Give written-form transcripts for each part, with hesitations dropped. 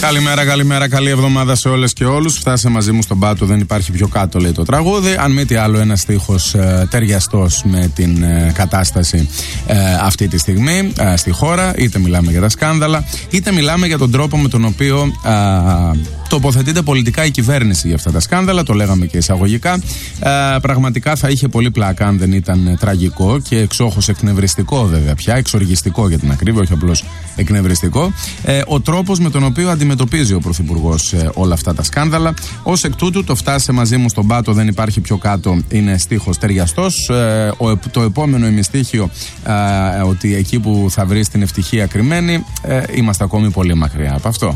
Καλημέρα, καλή εβδομάδα σε όλες και όλους. Φτάσε μαζί μου στον πάτο, δεν υπάρχει πιο κάτω, λέει το τραγούδι. Αν μη τι άλλο, ένα στίχος ταιριαστός με την κατάσταση αυτή τη στιγμή στη χώρα. Είτε μιλάμε για τα σκάνδαλα, είτε μιλάμε για τον τρόπο με τον οποίο τοποθετείται πολιτικά η κυβέρνηση για αυτά τα σκάνδαλα. Το λέγαμε και εισαγωγικά. Πραγματικά θα είχε πολύ πλάκα αν δεν ήταν τραγικό και εξόχως εκνευριστικό, βέβαια πια. Εξοργιστικό για την ακρίβεια, όχι απλώς εκνευριστικό. Ο τρόπος με τον οποίο αντιμετωπίζει ο Πρωθυπουργός όλα αυτά τα σκάνδαλα. Ως εκ τούτου, το φτάσε μαζί μου στον πάτο, δεν υπάρχει πιο κάτω, είναι στίχος ταιριαστός. Το επόμενο ημιστίχιο, ότι εκεί που θα βρεις την ευτυχία κρυμμένη, είμαστε ακόμη πολύ μακριά από αυτό.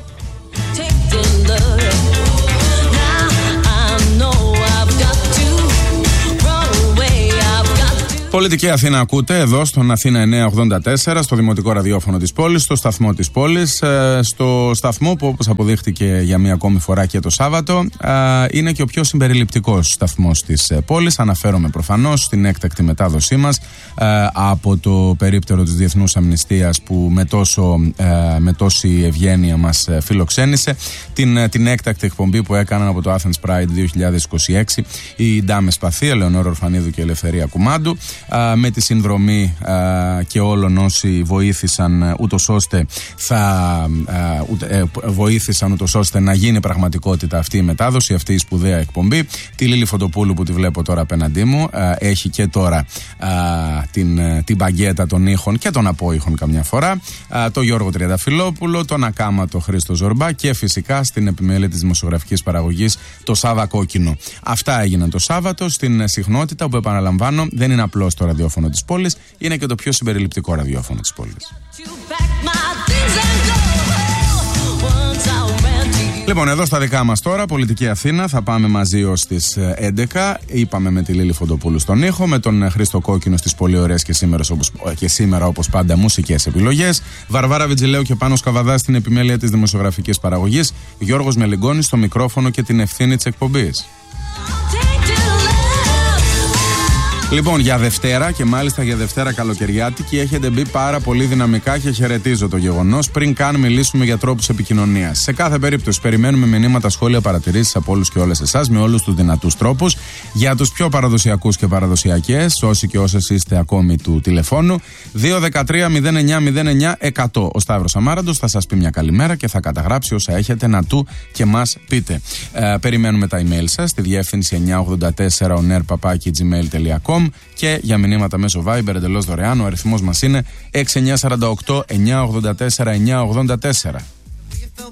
Πολιτική Αθήνα ακούτε εδώ στον Αθήνα 984, στο δημοτικό ραδιόφωνο της πόλης, στο σταθμό της πόλης, στο σταθμό που, όπως αποδείχτηκε για μία ακόμη φορά και το Σάββατο, είναι και ο πιο συμπεριληπτικός σταθμός της πόλης. Αναφέρομαι προφανώς στην έκτακτη μετάδοσή μας από το περίπτερο της Διεθνούς Αμνηστίας που με τόση ευγένεια μας φιλοξένησε, την έκτακτη εκπομπή που έκαναν από το Athens Pride 2026 οι Ντάμες Παθή, Ελεονόρα Ορφανίδου και Ελευθερία Κουμάντου, με τη συνδρομή και όλων όσοι βοήθησαν ούτως ώστε να γίνει πραγματικότητα αυτή η μετάδοση, αυτή η σπουδαία εκπομπή. Τη Λίλη Φωτοπούλου που τη βλέπω τώρα απέναντί μου, έχει και τώρα την μπαγκέτα των ήχων και των απόϊχων καμιά φορά, το Γιώργο Τριανταφυλόπουλο, τον ακάματο Χρήστο Ζορμπά και φυσικά στην επιμέλεια της δημοσιογραφικής παραγωγής το Σάβα Κόκκινο. Αυτά έγιναν το Σάββατο στην συχνότητα που, επαναλαμβάνω, δεν είναι απλώς το ραδιόφωνο της πόλης, είναι και το πιο συμπεριληπτικό ραδιόφωνο της πόλης. Λοιπόν, εδώ στα δικά μας τώρα, Πολιτική Αθήνα, θα πάμε μαζί ως τις 11. Είπαμε με τη Λίλη Φωτοπούλου στον ήχο, με τον Χρήστο Κόκκινο στις πολύ ωραίες και σήμερα όπως πάντα μουσικές επιλογές. Βαρβάρα Βιτζιλέου και Πάνος Καβαδάς στην επιμέλεια της δημοσιογραφικής παραγωγής. Γιώργος Μελιγκόνης στο μικρόφωνο και την ευθύνη της εκπομπής. Λοιπόν, για Δευτέρα και μάλιστα για Δευτέρα καλοκαιριάτικη έχετε μπει πάρα πολύ δυναμικά και χαιρετίζω το γεγονός. Πριν καν μιλήσουμε για τρόπους επικοινωνίας. Σε κάθε περίπτωση, περιμένουμε μηνύματα, σχόλια, παρατηρήσεις από όλους και όλες εσάς με όλους τους δυνατούς τρόπους. Για τους πιο παραδοσιακούς και παραδοσιακές, όσοι και όσες είστε ακόμη του τηλεφώνου, 213-0909-100. Ο Σταύρος Αμάραντος θα σας πει μια καλημέρα και θα καταγράψει όσα έχετε να του και μας πείτε. Περιμένουμε τα email σας στη διεύθυνση 984oner@gmail.com. Και για μηνύματα μέσω Viber εντελώς δωρεάν, ο αριθμός μας είναι 6948 984 984.